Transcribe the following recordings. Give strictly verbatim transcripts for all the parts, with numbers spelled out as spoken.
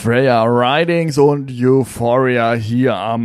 Freya Ridings und Euphoria hier am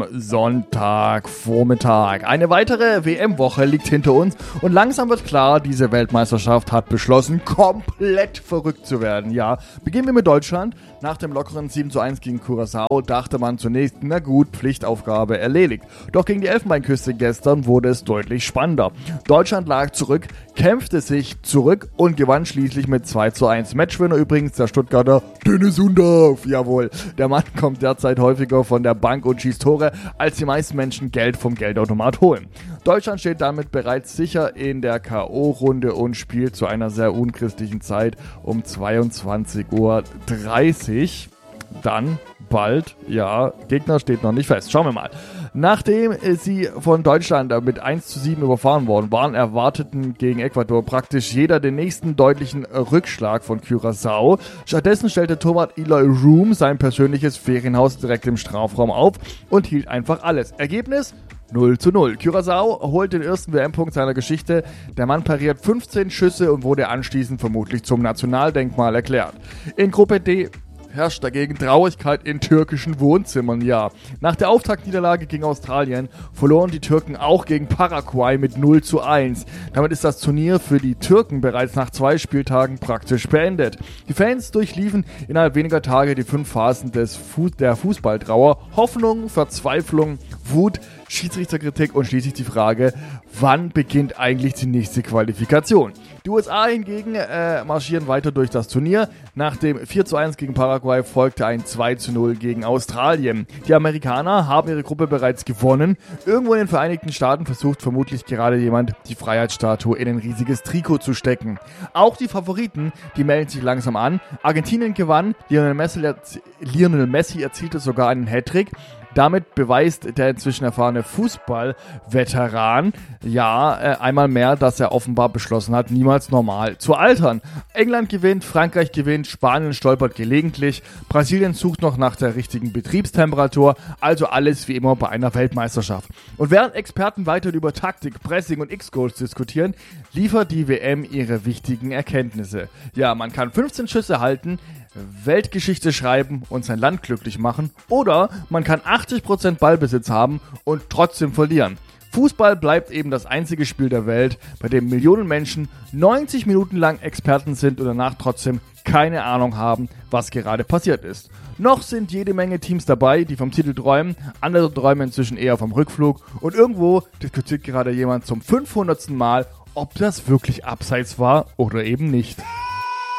Sonntagvormittag. Eine weitere W M-Woche liegt hinter uns und langsam wird klar, diese Weltmeisterschaft hat beschlossen, komplett verrückt zu werden. Ja, beginnen wir mit Deutschland. Nach dem lockeren sieben zu eins gegen Curaçao dachte man zunächst, na gut, Pflichtaufgabe erledigt. Doch gegen die Elfenbeinküste gestern wurde es deutlich spannender. Deutschland lag zurück, kämpfte sich zurück und gewann schließlich mit zwei zu eins. Matchwinner übrigens der Stuttgarter Dennis Undaff. Jawohl, der Mann kommt derzeit häufiger von der Bank und schießt Tore, als die meisten Menschen Geld vom Geldautomat holen. Deutschland steht damit bereits sicher in der K O-Runde und spielt zu einer sehr unchristlichen Zeit um zweiundzwanzig Uhr dreißig. Dann bald, ja, Gegner steht noch nicht fest. Schauen wir mal. Nachdem sie von Deutschland mit eins zu sieben überfahren worden waren, erwarteten gegen Ecuador praktisch jeder den nächsten deutlichen Rückschlag von Curaçao. Stattdessen stellte Torwart Eloy Room sein persönliches Ferienhaus direkt im Strafraum auf und hielt einfach alles. Ergebnis? null zu null. Curaçao holt den ersten W M-Punkt seiner Geschichte. Der Mann pariert fünfzehn Schüsse und wurde anschließend vermutlich zum Nationaldenkmal erklärt. In Gruppe D herrscht dagegen Traurigkeit in türkischen Wohnzimmern, ja. Nach der Auftaktniederlage gegen Australien verloren die Türken auch gegen Paraguay mit null zu eins. Damit ist das Turnier für die Türken bereits nach zwei Spieltagen praktisch beendet. Die Fans durchliefen innerhalb weniger Tage die fünf Phasen des Fu- der Fußballtrauer. Hoffnung, Verzweiflung, Wut, Schiedsrichterkritik und schließlich die Frage, wann beginnt eigentlich die nächste Qualifikation? Die U S A hingegen äh, marschieren weiter durch das Turnier. Nach dem vier zu eins gegen Paraguay folgte ein zwei zu null gegen Australien. Die Amerikaner haben ihre Gruppe bereits gewonnen. Irgendwo in den Vereinigten Staaten versucht vermutlich gerade jemand, die Freiheitsstatue in ein riesiges Trikot zu stecken. Auch die Favoriten, die melden sich langsam an. Argentinien gewann, Lionel Messi, Lionel Messi erzielte sogar einen Hattrick. Damit beweist der inzwischen erfahrene Fußball-Veteran ja äh, einmal mehr, dass er offenbar beschlossen hat, niemals normal zu altern. England gewinnt, Frankreich gewinnt, Spanien stolpert gelegentlich, Brasilien sucht noch nach der richtigen Betriebstemperatur, also alles wie immer bei einer Weltmeisterschaft. Und während Experten weiter über Taktik, Pressing und X-Goals diskutieren, liefert die W M ihre wichtigen Erkenntnisse. Ja, man kann fünfzehn Schüsse halten, Weltgeschichte schreiben und sein Land glücklich machen, oder man kann achtzig Prozent Ballbesitz haben und trotzdem verlieren. Fußball bleibt eben das einzige Spiel der Welt, bei dem Millionen Menschen neunzig Minuten lang Experten sind und danach trotzdem keine Ahnung haben, was gerade passiert ist. Noch sind jede Menge Teams dabei, die vom Titel träumen, andere träumen inzwischen eher vom Rückflug und irgendwo diskutiert gerade jemand zum fünfhundertsten Mal, ob das wirklich abseits war oder eben nicht.